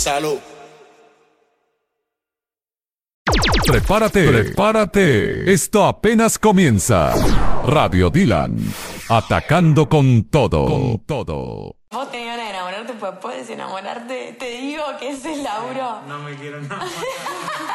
Salud. Prepárate. Esto apenas comienza. Radio Dylan, atacando con todo. Vos tenés ganas de enamorarte, pues puedes enamorarte. Te digo que ese es Lauro. No me quiero enamorar.